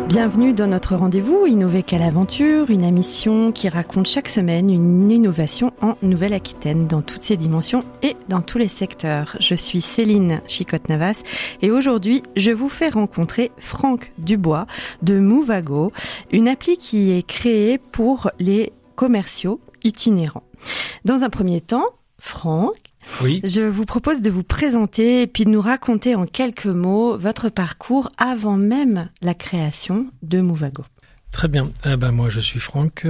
Bienvenue dans notre rendez-vous Innover qu'à l'aventure, une émission qui raconte chaque semaine une innovation en Nouvelle-Aquitaine dans toutes ses dimensions et dans tous les secteurs. Je suis Céline Chicotte-Navas et aujourd'hui, je vous fais rencontrer Franck Dubois de Movago, une appli qui est créée pour les commerciaux itinérants. Dans un premier temps, Franck, oui. Je vous propose de vous présenter et puis de nous raconter en quelques mots votre parcours avant même la création de Movago. Très bien. Moi, je suis Franck.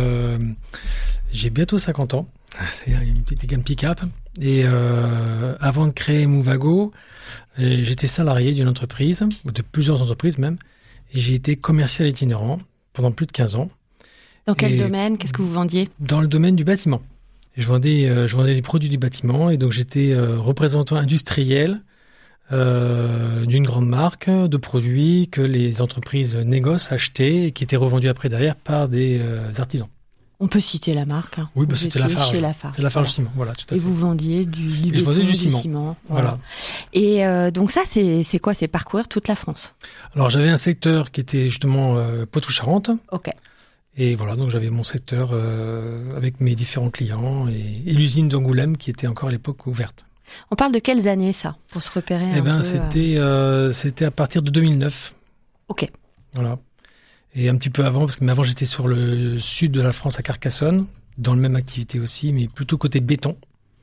J'ai bientôt 50 ans. C'est un petit cap. Et avant de créer Movago, j'étais salarié d'une entreprise, ou de plusieurs entreprises même. Et j'ai été commercial itinérant pendant plus de 15 ans. Dans quel domaine ? Qu'est-ce que vous vendiez ? Dans le domaine du bâtiment. Je vendais des produits du bâtiment et donc j'étais représentant industriel d'une grande marque de produits que les entreprises négocient, achetaient et qui étaient revendus après derrière par des artisans. On peut citer la marque. Oui, c'était Lafarge. Chez Lafarge. C'est Lafarge Ciment, voilà, tout à fait. Et vous vendiez du ciment. Voilà. Et donc ça, c'est quoi ? C'est parcourir toute la France. Alors j'avais un secteur qui était justement Poitou-Charentes. Ok. Et voilà, donc j'avais mon secteur avec mes différents clients et l'usine d'Angoulême qui était encore à l'époque ouverte. On parle de quelles années ça, pour se repérer un peu c'était à partir de 2009. Ok. Voilà. Et un petit peu avant, parce que avant j'étais sur le sud de la France à Carcassonne, dans la même activité aussi, mais plutôt côté béton.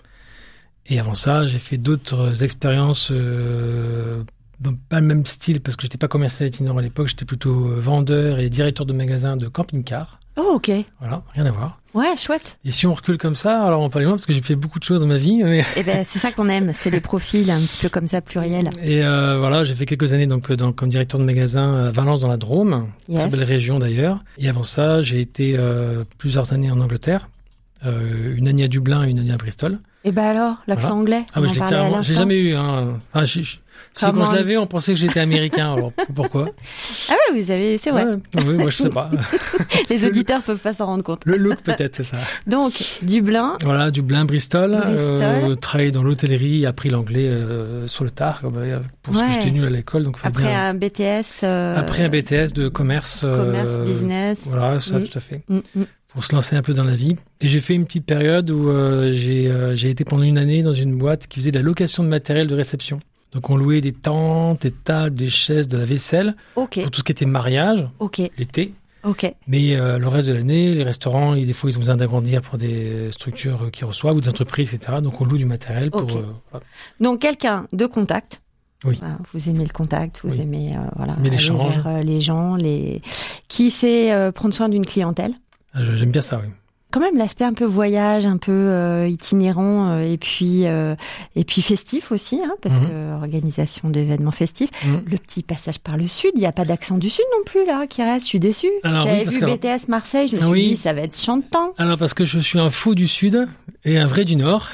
Et avant ça, j'ai fait d'autres expériences pas le même style parce que j'étais pas commercial itinérant à l'époque, j'étais plutôt vendeur et directeur de magasin de camping-car. Oh, ok. Voilà, rien à voir. Ouais, chouette. Et si on recule comme ça, alors on parle loin parce que j'ai fait beaucoup de choses dans ma vie. Mais... Eh ben, c'est ça qu'on aime, c'est les profils un petit peu comme ça, pluriels. Et voilà, j'ai fait quelques années comme directeur de magasin à Valence dans la Drôme, très belle région d'ailleurs. Et avant ça, j'ai été plusieurs années en Angleterre, une année à Dublin et une année à Bristol. Et ben alors, l'accent anglais. Ah bah j'ai jamais eu. Hein. C'est quand je l'avais, on pensait que j'étais américain. Alors pourquoi ? Ah ouais, c'est vrai. Ouais, oui, moi je sais pas. Les auditeurs peuvent pas s'en rendre compte. Le look peut-être, c'est ça. Donc Dublin. Voilà, Dublin, Bristol. Travaillé dans l'hôtellerie, appris l'anglais sur le tard pour ce que j'étais nul à l'école. Donc après un BTS. Après un BTS de commerce. Commerce, business. Voilà, ça tout à fait. Pour se lancer un peu dans la vie. Et j'ai fait une petite période où j'ai été pendant une année dans une boîte qui faisait de la location de matériel de réception. Donc on louait des tentes, des tables, des chaises, de la vaisselle pour tout ce qui était mariage, l'été. Mais le reste de l'année, les restaurants, des fois ils ont besoin d'agrandir pour des structures qu'ils reçoivent ou des entreprises, etc. Donc on loue du matériel pour... Voilà. Donc quelqu'un de contact. Oui. Vous aimez le contact, vous aimez l'échange. Vers les gens, qui sait prendre soin d'une clientèle. J'aime bien ça, oui. Quand même l'aspect un peu voyage, un peu itinérant et puis festif aussi, hein, parce que organisation d'événements festifs. Le petit passage par le sud, il n'y a pas d'accent du sud non plus là qui reste. Je suis déçue. J'avais vu BTS Marseille, je me suis dit ça va être chantant. Alors parce que je suis un fou du sud et un vrai du nord.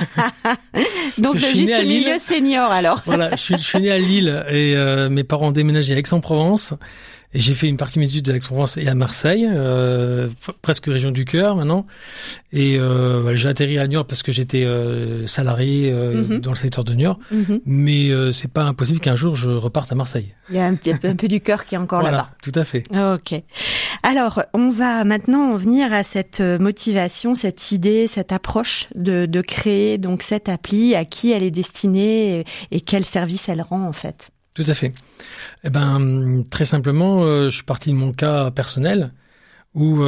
Donc le juste milieu senior alors. Voilà, je suis né à Lille et mes parents ont déménagé à Aix-en-Provence. Et j'ai fait une partie de mes études à Aix-en-Provence et à Marseille, presque région du cœur maintenant. Et j'ai atterri à Niort parce que j'étais salarié dans le secteur de Niort. Mais c'est pas impossible qu'un jour je reparte à Marseille. Il y a un peu du cœur qui est encore là-bas. Tout à fait. Ok. Alors, on va maintenant en venir à cette motivation, cette idée, cette approche de créer donc cette appli, à qui elle est destinée et quel service elle rend en fait. Tout à fait. Très simplement, je suis parti de mon cas personnel où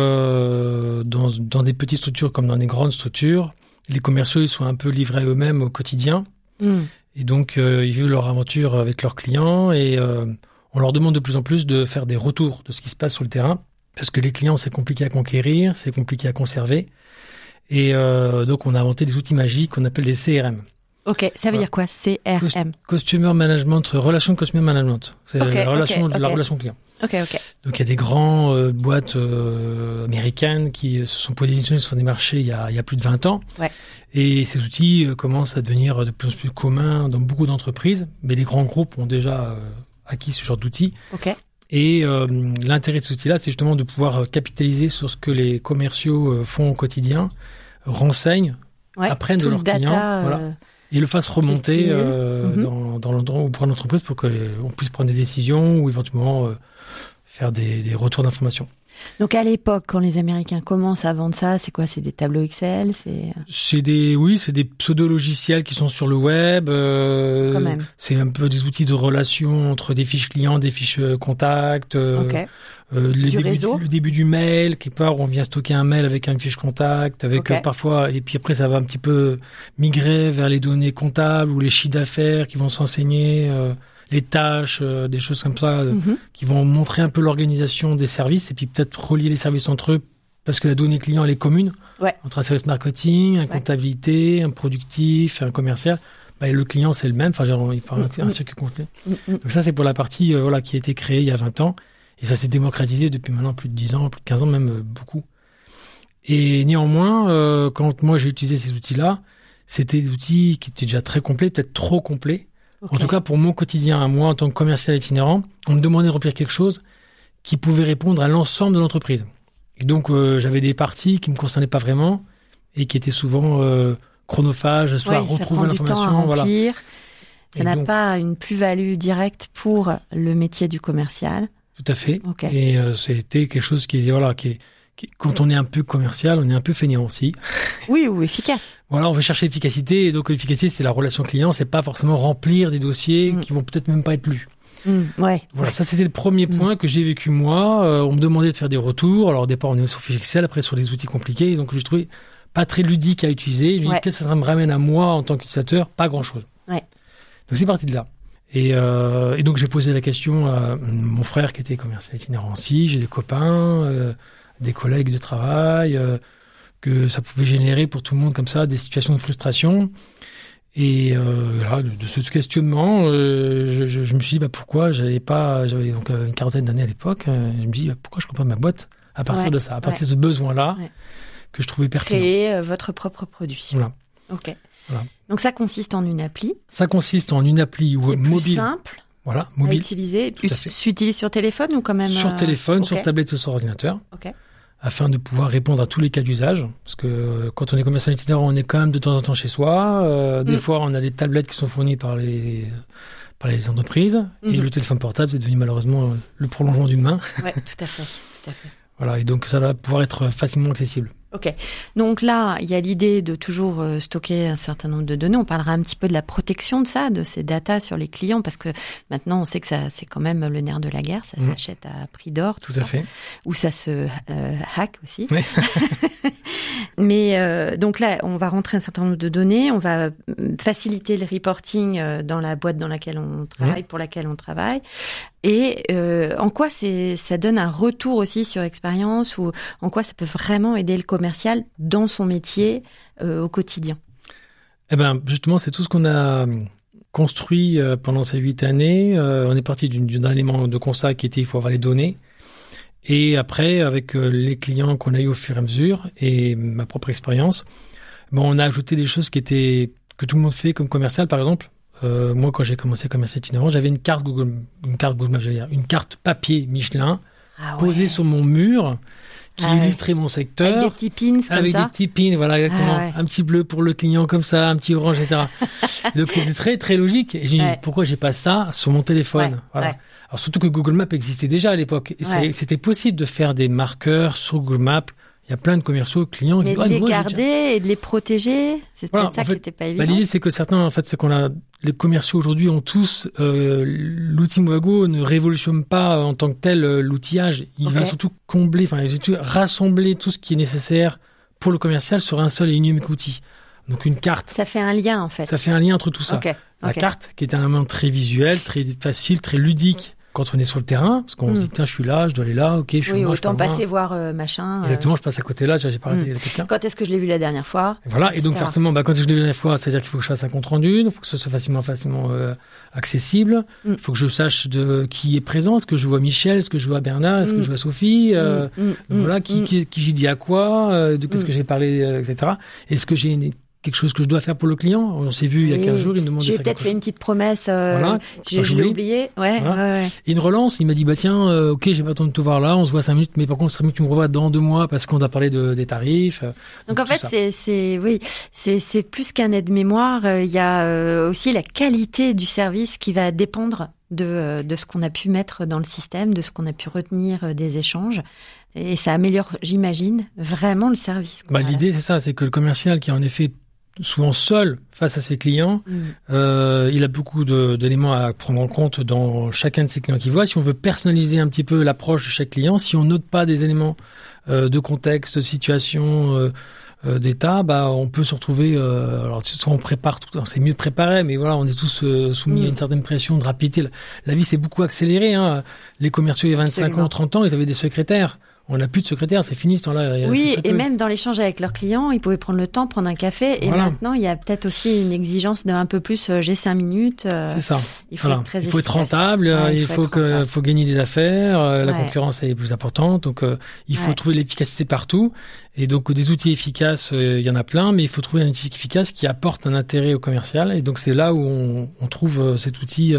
dans des petites structures comme dans des grandes structures, les commerciaux ils sont un peu livrés à eux-mêmes au quotidien. Et donc, ils vivent leur aventure avec leurs clients et on leur demande de plus en plus de faire des retours de ce qui se passe sur le terrain parce que les clients, c'est compliqué à conquérir, c'est compliqué à conserver. Et donc, on a inventé des outils magiques qu'on appelle des CRM. Ok, ça veut dire quoi, CRM? Customer Management, relation Customer Management. C'est la relation client. Ok. Donc il y a des grandes boîtes américaines qui se sont positionnées sur des marchés il y a plus de 20 ans. Ouais. Et ces outils commencent à devenir de plus en plus communs dans beaucoup d'entreprises. Mais les grands groupes ont déjà acquis ce genre d'outils. Ok. Et l'intérêt de cet outil-là, c'est justement de pouvoir capitaliser sur ce que les commerciaux font au quotidien, renseignent, apprennent de leurs clients. et le fasse remonter dans l'endroit ou pour l'entreprise pour qu'on puisse prendre des décisions ou éventuellement faire des retours d'informations. Donc à l'époque, quand les Américains commencent à vendre ça, c'est quoi? C'est des tableaux Excel? C'est des pseudo-logiciels qui sont sur le web. Quand même. C'est un peu des outils de relation entre des fiches clients, des fiches contacts. Le début du mail, quelque part où on vient stocker un mail avec une fiche contact, avec parfois, et puis après ça va un petit peu migrer vers les données comptables ou les chiffres d'affaires qui vont s'enseigner. Les tâches, des choses comme ça, qui vont montrer un peu l'organisation des services et puis peut-être relier les services entre eux parce que la donnée client, elle est commune entre un service marketing, un comptabilité, un productif, un commercial. Le client, c'est le même. Enfin, il parle un circuit complet. Donc ça, c'est pour la partie qui a été créée il y a 20 ans. Et ça s'est démocratisé depuis maintenant plus de 10 ans, plus de 15 ans, même beaucoup. Et néanmoins, quand moi j'ai utilisé ces outils-là, c'était des outils qui étaient déjà très complets, peut-être trop complets. En tout cas, pour mon quotidien, moi, en tant que commercial itinérant, on me demandait de remplir quelque chose qui pouvait répondre à l'ensemble de l'entreprise. Et donc, j'avais des parties qui ne me concernaient pas vraiment et qui étaient souvent chronophages, soit retrouver l'information. Voilà. Ça n'a pas une plus-value directe pour le métier du commercial. Tout à fait. Et c'était quelque chose qui quand on est un peu commercial, on est un peu fainéant aussi. Oui, ou efficace. Voilà, on veut chercher l'efficacité. Et donc, l'efficacité, c'est la relation client. C'est pas forcément remplir des dossiers qui vont peut-être même pas être lus. Voilà, ça, c'était le premier point que j'ai vécu moi. On me demandait de faire des retours. Alors, au départ, on est sur fichier Excel, après sur des outils compliqués. Donc, je trouvais pas très ludique à utiliser. Je me dis, qu'est-ce que ça me ramène à moi en tant qu'utilisateur? Pas grand-chose. Donc, c'est parti de là. Et donc, j'ai posé la question à mon frère qui était commercial itinérant aussi. J'ai des copains, des collègues de travail, que ça pouvait générer pour tout le monde comme ça des situations de frustration. Et de ce questionnement, je me suis dit pourquoi j'avais donc une quarantaine d'années à l'époque. Je me dis pourquoi je ne crée pas ma boîte à partir de ça, à partir de ce besoin-là que je trouvais pertinent. Créer votre propre produit. Voilà. Ok. Voilà. Donc ça consiste en une appli. Ça consiste en une appli mobile. Plus simple. Voilà, mobile. À utiliser. S'utilise sur téléphone ou quand même sur téléphone, sur tablette ou sur ordinateur. Ok. Afin de pouvoir répondre à tous les cas d'usage. Parce que quand on est commercial itinérant, on est quand même de temps en temps chez soi. Des fois, on a des tablettes qui sont fournies par les entreprises. Et le téléphone portable, c'est devenu malheureusement le prolongement d'une main. Oui, tout à fait. Voilà, et donc ça va pouvoir être facilement accessible. Ok. Donc là, il y a l'idée de toujours stocker un certain nombre de données. On parlera un petit peu de la protection de ça, de ces datas sur les clients, parce que maintenant, on sait que ça, c'est quand même le nerf de la guerre. Ça s'achète à prix d'or, tout ça. À fait. Ou ça se hack aussi. Oui. Mais donc là, on va rentrer un certain nombre de données. On va faciliter le reporting dans la boîte dans laquelle on travaille, pour laquelle on travaille. Et en quoi ça donne un retour aussi sur expérience, ou en quoi ça peut vraiment aider le commercial dans son métier au quotidien? Eh ben, justement, c'est tout ce qu'on a construit pendant ces 8 années. On est parti d'un élément de constat qui était il faut avoir les données. Et après, avec les clients qu'on a eu au fur et à mesure et ma propre expérience, on a ajouté des choses que tout le monde fait comme commercial. Par exemple, moi, quand j'ai commencé commercial itinérant, j'avais une carte Google Maps, une carte papier Michelin posée sur mon mur qui illustrait mon secteur. Avec des petits pins comme ça. Avec des petits pins, voilà, exactement. Un petit bleu pour le client comme ça, un petit orange, etc. Donc, c'était très, très logique. Et j'ai dit, pourquoi j'ai pas ça sur mon téléphone? Voilà. Alors, surtout que Google Maps existait déjà à l'époque. Et c'était possible de faire des marqueurs sur Google Maps. Il y a plein de commerciaux, clients. Mais de les garder et de les protéger, c'est peut-être ça qui n'était pas évident. L'idée, c'est que certains, en fait, les commerciaux aujourd'hui ont tous, l'outil Movago ne révolutionne pas en tant que tel l'outillage. Il va surtout combler, rassembler tout ce qui est nécessaire pour le commercial sur un seul et unique outil. Donc, une carte. Ça fait un lien, en fait. Ça fait un lien entre tout ça. La carte, qui est un élément très visuel, très facile, très ludique. Quand on est sur le terrain, parce qu'on se dit, tiens, je suis là, je dois aller là, ok, je suis là, autant passer voir machin. Exactement, je passe à côté là, j'ai pas arrêté quelqu'un. Quand est-ce que je l'ai vu la dernière fois? Et voilà, et donc forcément, quand est-ce que je l'ai vu la dernière fois, c'est-à-dire qu'il faut que je fasse un compte rendu, il faut que ce soit facilement accessible, il faut que je sache de qui est présent, est-ce que je vois Michel, est-ce que je vois Bernard, est-ce que je vois Sophie, voilà, qui j'ai dit à quoi, de qu'est-ce que j'ai parlé, etc. Est-ce que j'ai quelque chose que je dois faire pour le client. On s'est vu il y a 15 jours, il me demandait j'ai de faire peut-être quelque fait chose. une petite promesse, Voilà. je l'ai oublié. Ouais. Et une relance, il m'a dit, tiens, ok, j'ai pas le temps de te voir là, on se voit 5 minutes, mais par contre, tu me revois dans 2 mois parce qu'on doit parler des tarifs. Donc en fait, c'est plus qu'un aide-mémoire. Il y a aussi la qualité du service qui va dépendre de ce qu'on a pu mettre dans le système, de ce qu'on a pu retenir des échanges. Et ça améliore, j'imagine, vraiment le service. L'idée, c'est ça, c'est que le commercial qui est en effet souvent seul face à ses clients, il a beaucoup d'éléments à prendre en compte dans chacun de ses clients qu'il voit. Si on veut personnaliser un petit peu l'approche de chaque client, si on note pas des éléments de contexte, de situation, d'état, on peut se retrouver. Alors soit on prépare tout, c'est mieux de préparer, mais voilà, on est tous soumis à une certaine pression de rapidité. La vie s'est beaucoup accélérée. Les commerciaux il y a 25 ans, 30 ans, ils avaient des secrétaires. On n'a plus de secrétaire, c'est fini ce temps-là. Oui, et même dans l'échange avec leurs clients, ils pouvaient prendre le temps, prendre un café. Et maintenant, il y a peut-être aussi une exigence d'un peu plus, j'ai 5 minutes. C'est ça. Il faut être très efficace. Il faut être rentable, il faut gagner des affaires, la concurrence est plus importante. Donc, il faut trouver l'efficacité partout. Et donc, des outils efficaces, il y en a plein, mais il faut trouver un outil efficace qui apporte un intérêt au commercial. Et donc, c'est là où on trouve cet outil,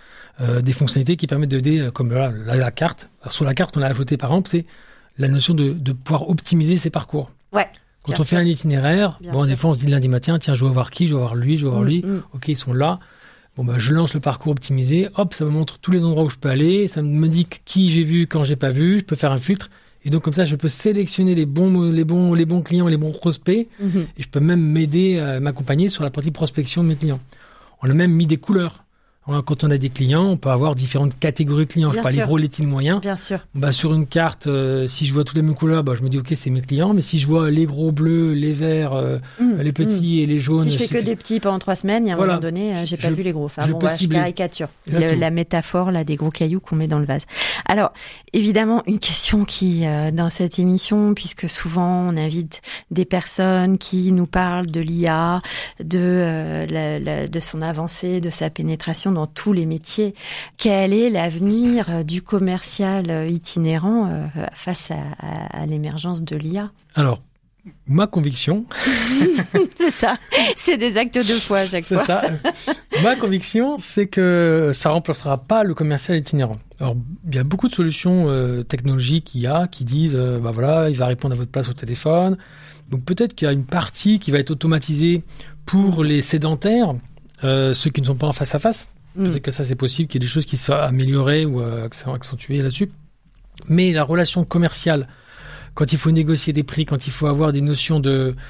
des fonctionnalités qui permettent d'aider, comme la carte. Alors, sur la carte qu'on a ajoutée, par exemple, c'est la notion de pouvoir optimiser ses parcours. Ouais. Quand on fait un itinéraire, des fois on se dit lundi matin, tiens, je vais voir qui, je vais voir lui, je vais voir lui. Ok, ils sont là. Je lance le parcours optimisé. Hop, ça me montre tous les endroits où je peux aller. Ça me dit qui j'ai vu, quand j'ai pas vu. Je peux faire un filtre. Et donc comme ça, je peux sélectionner les bons clients, les bons prospects. Et je peux même m'aider, m'accompagner sur la partie prospection de mes clients. On a même mis des couleurs. Quand on a des clients, on peut avoir différentes catégories de clients. Je parle les gros, les petits, les moyens. Bien sûr. Sur une carte, si je vois toutes les mêmes couleurs, je me dis ok, c'est mes clients. Mais si je vois les gros bleus, les verts, les petits et les jaunes. Si je fais que des petits pendant 3 semaines, il y a un moment donné, j'ai pas vu les gros. Enfin je caricature. La métaphore là des gros cailloux qu'on met dans le vase. Alors évidemment, une question qui dans cette émission, puisque souvent on invite des personnes qui nous parlent de l'IA, de son avancée, de sa pénétration dans tous les métiers. Quel est l'avenir du commercial itinérant face à l'émergence de l'IA ? Alors, ma conviction... C'est ça, c'est des actes de foi à chaque fois. C'est ça. Ma conviction, c'est que ça remplacera pas le commercial itinérant. Alors, il y a beaucoup de solutions technologiques qui disent, il va répondre à votre place au téléphone. Donc peut-être qu'il y a une partie qui va être automatisée pour les sédentaires, ceux qui ne sont pas en face à face. Peut-être que ça c'est possible, qu'il y ait des choses qui soient améliorées ou accentuées là-dessus. Mais la relation commerciale, quand il faut négocier des prix, quand il faut avoir des notions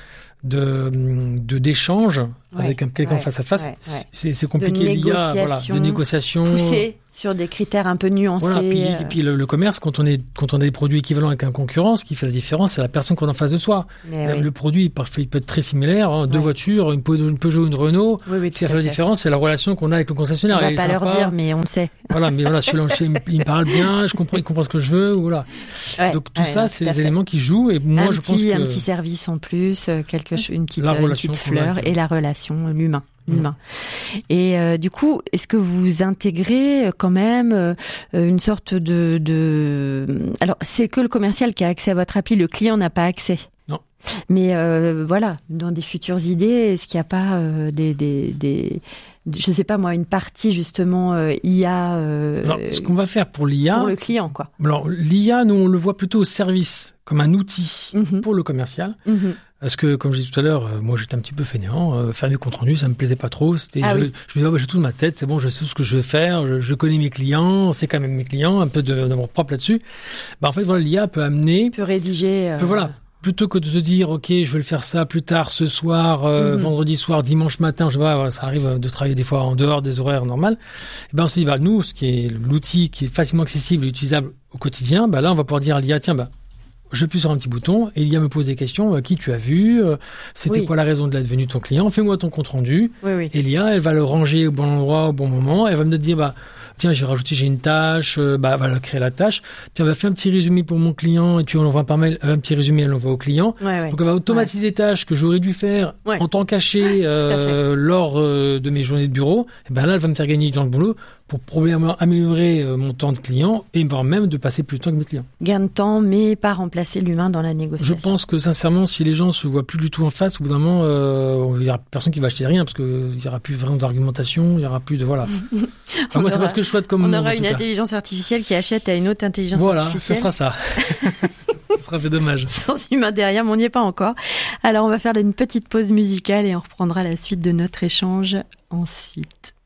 d'échange avec quelqu'un face à face, c'est compliqué. De négociation poussée sur des critères un peu nuancés. Et puis le commerce, quand on a des produits équivalents avec un concurrent, ce qui fait la différence, c'est la personne qu'on a en face de soi. Le produit, il peut être très similaire, 2 voitures, une Peugeot, une Renault. Ce qui fait la différence, c'est la relation qu'on a avec le concessionnaire. On va pas leur dire, mais on le sait. Celui-là, il me parle bien, il comprend ce que je veux. Donc tout ça, c'est des éléments qui jouent. Et moi, je pense que un petit service en plus, une petite fleur et la relation, l'humain. Et du coup, est-ce que vous intégrez quand même une sorte de... Alors, c'est que le commercial qui a accès à votre appli, le client n'a pas accès. Non. Mais dans des futures idées, est-ce qu'il n'y a pas je sais pas moi, une partie justement IA Alors, ce qu'on va faire pour l'IA... Pour le client, quoi. Alors, l'IA, nous, on le voit plutôt au service, comme un outil pour le commercial. Parce que, comme je disais tout à l'heure, moi j'étais un petit peu fainéant, faire des comptes rendus, ça me plaisait pas trop. Je me disais, j'ai tout dans ma tête, c'est bon, je sais ce que je vais faire, je connais mes clients, c'est quand même mes clients, un peu d'amour propre là-dessus. En fait, l'IA peut amener... Peut rédiger... Plutôt que de se dire, ok, je vais le faire ça plus tard, ce soir, vendredi soir, dimanche matin, ça arrive de travailler des fois en dehors des horaires normales. On se dit, nous, ce qui est l'outil qui est facilement accessible et utilisable au quotidien, là, on va pouvoir dire à l'IA, tiens, j'appuie sur un petit bouton et l'IA me pose des questions. Qui tu as vu, c'était quoi la raison de la venue de ton client, fais-moi ton compte rendu. Et l'IA, elle va le ranger au bon endroit, au bon moment. Elle va me dire, tiens, j'ai une tâche, elle va créer la tâche. Tiens, elle va faire un petit résumé pour mon client et tu l'envoies par mail, un petit résumé, elle l'envoie au client. Donc, elle va automatiser des tâches que j'aurais dû faire en temps caché lors de mes journées de bureau. Et là, elle va me faire gagner du temps de boulot pour probablement améliorer mon temps de client et voire même de passer plus de temps avec mes clients. Gain de temps, mais pas remplacer l'humain dans la négociation. Je pense que sincèrement, si les gens se voient plus du tout en face, au bout d'un moment, il y aura personne qui va acheter rien parce que il y aura plus vraiment d'argumentation, il y y aura plus de voilà. Enfin, moi, c'est pas ce que je souhaite comme on monde, aura en tout une cas. intelligence artificielle qui achète à une autre intelligence Voilà, artificielle. ce sera ça. Ce sera fait dommage. Sans humain derrière, mais on n'y est pas encore. Alors, on va faire une petite pause musicale et on reprendra la suite de notre échange ensuite.